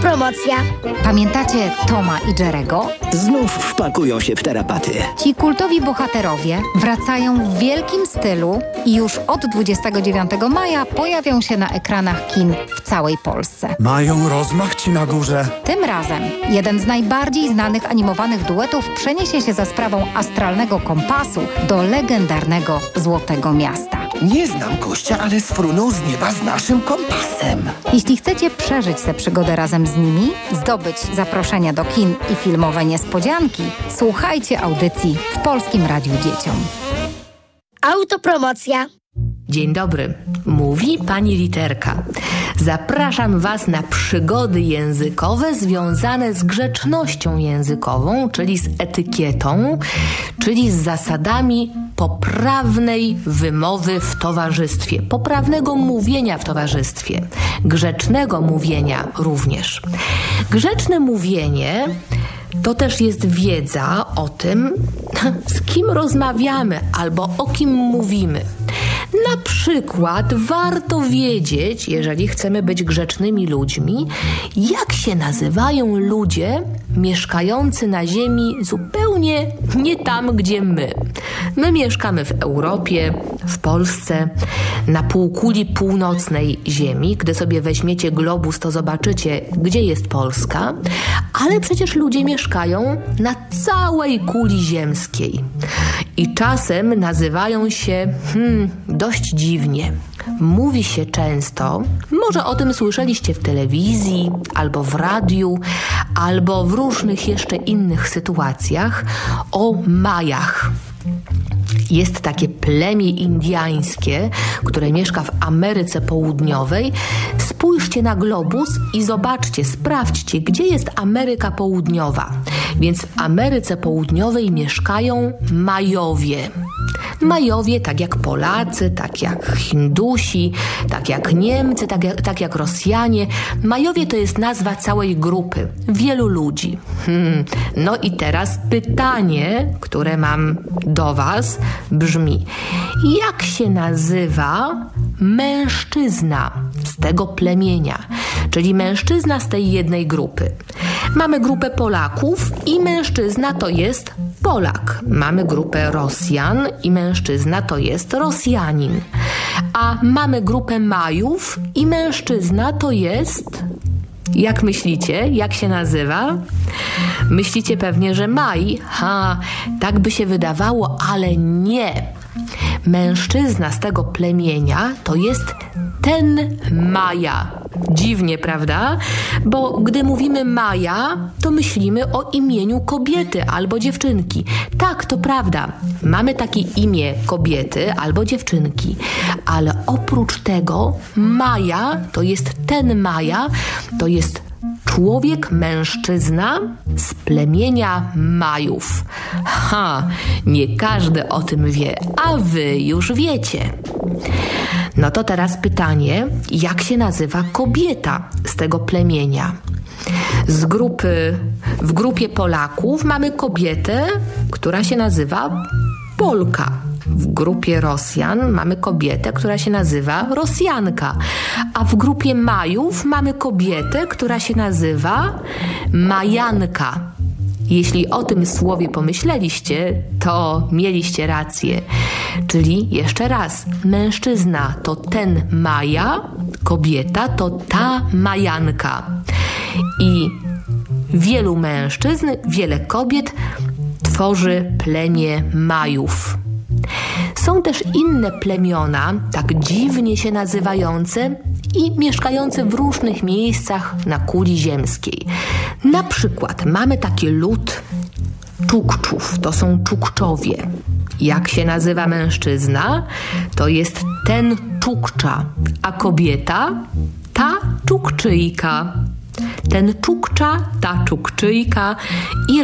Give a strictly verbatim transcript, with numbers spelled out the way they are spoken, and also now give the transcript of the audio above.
Autopromocja. Pamiętacie Toma i Jerego? Znów wpakują się w tarapaty. Ci kultowi bohaterowie wracają w wielkim stylu i już od dwudziestego dziewiątego maja pojawią się na ekranach kin w całej Polsce. Mają rozmach ci na górze. Tym razem jeden z najbardziej znanych animowanych duetów przeniesie się za sprawą astralnego kompasu do legendarnego Złotego Miasta. Nie znam gościa, ale sfrunął z nieba z naszym kompasem. Jeśli chcecie przeżyć tę przygodę razem z nimi, zdobyć zaproszenia do kin i filmowe niespodzianki, słuchajcie audycji w Polskim Radiu Dzieciom. Autopromocja. Dzień dobry, mówi pani Literka. Zapraszam Was na przygody językowe związane z grzecznością językową, czyli z etykietą, czyli z zasadami poprawnej wymowy w towarzystwie, poprawnego mówienia w towarzystwie, grzecznego mówienia również. Grzeczne mówienie to też jest wiedza o tym, z kim rozmawiamy albo o kim mówimy. Na przykład warto wiedzieć, jeżeli chcemy być grzecznymi ludźmi, jak się nazywają ludzie mieszkający na ziemi zupełnie nie tam, gdzie my. My mieszkamy w Europie, w Polsce, na półkuli północnej ziemi. Gdy sobie weźmiecie globus, to zobaczycie, gdzie jest Polska, ale przecież ludzie mieszkają na całej kuli ziemskiej. I czasem nazywają się hmm, dość dziwnie. Mówi się często, może o tym słyszeliście w telewizji, albo w radiu, albo w różnych jeszcze innych sytuacjach, o Majach. Jest takie plemię indiańskie, które mieszka w Ameryce Południowej. Spójrzcie na globus i zobaczcie, sprawdźcie, gdzie jest Ameryka Południowa. Więc w Ameryce Południowej mieszkają Majowie. Majowie, tak jak Polacy, tak jak Hindusi, tak jak Niemcy, tak jak, tak jak Rosjanie. Majowie to jest nazwa całej grupy, wielu ludzi. Hmm. No i teraz pytanie, które mam do Was, brzmi: jak się nazywa mężczyzna z tego plemienia, czyli mężczyzna z tej jednej grupy? Mamy grupę Polaków i mężczyzna to jest Polak. Mamy grupę Rosjan i mężczyzna to jest Rosjanin. A mamy grupę Majów i mężczyzna to jest... Jak myślicie? Jak się nazywa? Myślicie pewnie, że Maj. Ha, tak by się wydawało, ale nie. Mężczyzna z tego plemienia to jest ten Maja. Dziwnie, prawda? Bo gdy mówimy Maja, to myślimy o imieniu kobiety albo dziewczynki. Tak, to prawda. Mamy takie imię kobiety albo dziewczynki. Ale oprócz tego Maja to jest ten Maja, to jest człowiek, mężczyzna z plemienia Majów. Ha, nie każdy o tym wie, a wy już wiecie. No to teraz pytanie, jak się nazywa kobieta z tego plemienia? Z grupy, w grupie Polaków mamy kobietę, która się nazywa Polka. W grupie Rosjan mamy kobietę, która się nazywa Rosjanka. A w grupie Majów mamy kobietę, która się nazywa Majanka. Jeśli o tym słowie pomyśleliście, to mieliście rację. Czyli jeszcze raz, mężczyzna to ten Maja, kobieta to ta Majanka. I wielu mężczyzn, wiele kobiet tworzy plemię Majów. Są też inne plemiona, tak dziwnie się nazywające i mieszkające w różnych miejscach na kuli ziemskiej. Na przykład mamy taki lud Czukczów, to są Czukczowie. Jak się nazywa mężczyzna? To jest ten Czukcza, a kobieta ta Czukczyjka. Ten Czukcza, ta Czukczyjka i